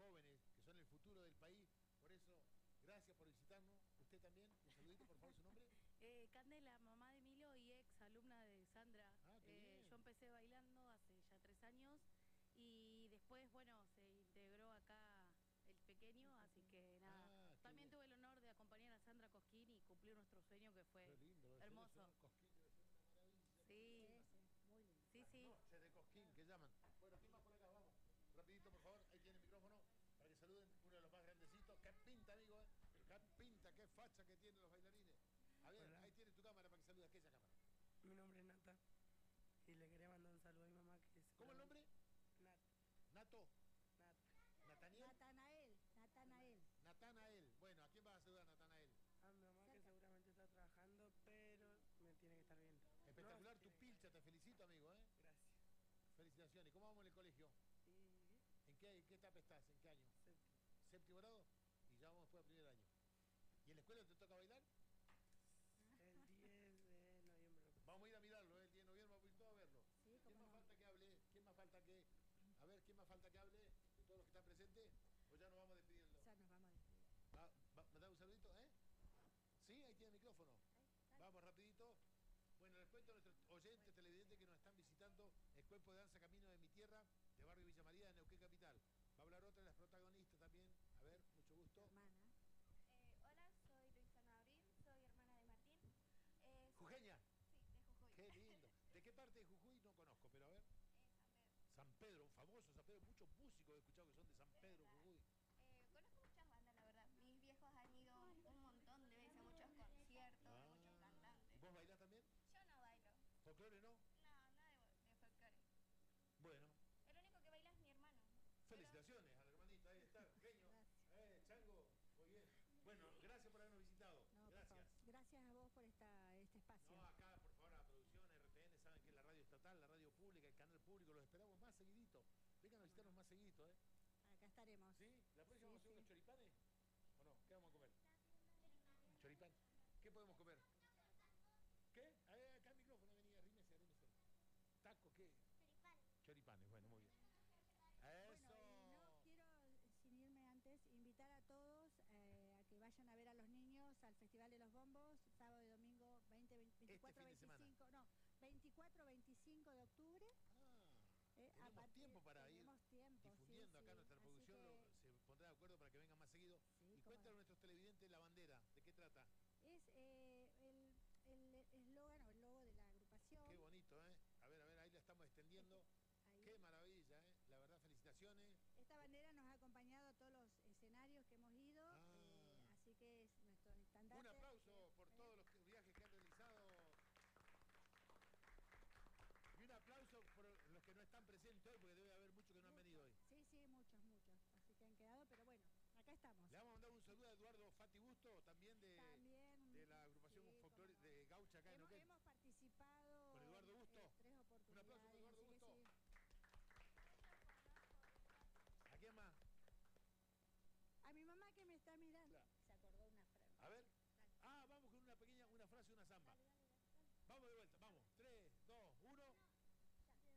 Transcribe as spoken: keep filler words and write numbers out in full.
jóvenes, que son el futuro del país. Por eso, gracias por visitarnos. Usted también, un saludito, por favor, su nombre. Eh, Candela, mamá de Emilio y ex alumna de Sandra. Ah, qué Eh, bien. yo empecé bailando hace ya tres años y después, bueno, se integró acá el pequeño, así que nada. Ah, qué También bien. tuve el honor de acompañar a Sandra Cosquín y cumplir nuestro sueño que fue Qué lindo, debe ser hermoso. eso, ¿no? Cosquín debe ser una maravilla. Sí, Sí, sí, muy lindo. sí, sí. Noche de Cosquín, que llaman. Bueno, ¿quién más por acá? Vamos. Rapidito, por favor. Ahí tiene el micrófono para que saluden uno de los más grandecitos. Qué pinta, amigo, ¿eh? Qué pinta, qué facha que tienen los bailarines. A ver, Hola. ahí tienes tu cámara para que saludes. Aquella cámara. Mi nombre es Nata y le quería mandar un saludo a mi mamá que es... ¿Cómo el nombre? Nat, Nato. Nat. Nataniel. Natanael, Natanael. Natanael. Bueno, ¿a quién vas a saludar, Natanael? A mi mamá que Cerca. seguramente está trabajando, pero me tiene que estar viendo. Espectacular No, tu tiene que pilcha, te estar felicito, amigo, ¿eh? bien. Gracias. Felicitaciones. ¿Cómo vamos en el colegio? Y ¿En qué, en qué etapa estás? ¿En qué año? séptimo. ¿Séptimo grado? Y ya vamos después del primer año. ¿Y en la escuela te toca bailar? El diez de noviembre. Vamos a ir a mirarlo, ¿eh? El diez de noviembre vamos a ir todos a verlo. Sí, ¿Quién cómo más no. falta que hable? ¿Quién más falta que...? A ver, ¿quién más falta que hable? ¿De todos los que están presentes? ¿O ya nos vamos despidiendo? Ya nos vamos a despedir. Va, va, ¿Me da un saludito, eh? Sí, ahí tiene el micrófono. Ahí, dale. Vamos rapidito. Bueno, les cuento a nuestros oyentes, televidentes que nos están visitando el Cuerpo de Danza Camino de mi Tierra, de Barrio Villa María, de Neuquén Capital. Va a hablar otra de las protagonistas también. A ver, mucho gusto. Hermana. Eh, hola, soy Luisa Abril, soy hermana de Martín. Eh, soy- Jujeña. Sí, de Jujuy. Qué lindo. ¿De qué parte de Jujuy? No conozco, pero a ver. Eh, San Pedro. San Pedro, un famoso San Pedro. Muchos músicos he escuchado que son de San Pedro, verdad. Jujuy. Eh, conozco muchas bandas, la verdad. Mis viejos han ido un montón de veces a muchos conciertos, Ah. muchos cantantes. ¿Vos bailás también? Yo no bailo. ¿Folclore no? No, nada de, de folclore. Bueno, El único que baila es mi hermano. felicitaciones al hermanito. Ahí está, genio. Eh, Chango, muy bien. Bueno, gracias por habernos visitado. No, por Gracias. favor. Gracias a vos por esta, este espacio. No, acá, por favor, a la producción, R T N, saben que es la radio estatal, la radio pública, el canal público, los esperamos más seguidito. Vengan a visitarnos más seguidito, ¿eh? Acá estaremos. ¿Sí? ¿La próxima Sí, vamos a hacer sí. unos choripanes? ¿O no? ¿Qué vamos a comer? Choripán. ¿Qué podemos comer? ¿Qué? A ver, acá el micrófono, venía, arrímese, arrímese. ¿Taco qué? Choripanes, bueno, muy bien. Eso. Bueno, y no quiero, sin irme antes, invitar a todos eh, a que vayan a ver a los niños al Festival de los Bombos, sábado y domingo veinte, veinticuatro, fin de semana. veinticinco, no, veinticuatro, veinticinco de octubre. Ah, Eh, a tenemos partir- tiempo para ir tenemos tiempo, difundiendo sí, acá sí. nuestra Así producción, que lo- se pondrá de acuerdo para que vengan más seguido. Sí, Y cómo cuéntanos a no. nuestros televidentes la bandera, ¿de qué trata? Es eh, el el eslogan o el logo de la agrupación. Qué bonito, ¿eh? A ver, a ver, ahí la estamos extendiendo. Ahí. Qué maravilla, ¿eh? La verdad, felicitaciones. Esta bandera nos ha acompañado a todos los escenarios que hemos ido, Ah. eh, así que es nuestro estandarte. Un aplauso por Eh, todos los que- viajes que han realizado. Y un aplauso por los que no están presentes hoy, porque debe haber muchos que no han venido hoy. Sí, sí, muchos, muchos. Así que han quedado, pero bueno, acá estamos. Le vamos a mandar un saludo a Eduardo Fati Busto, también de, También, de la agrupación sí, folclore cómo no. de Gaucha acá en Hemos, Neuquén. hemos